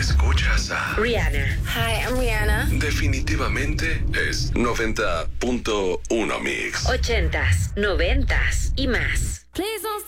Escuchas a Rihanna. Hi, I'm Rihanna. Definitivamente es 90.1 Mix. 80s, 90s y más. Please don't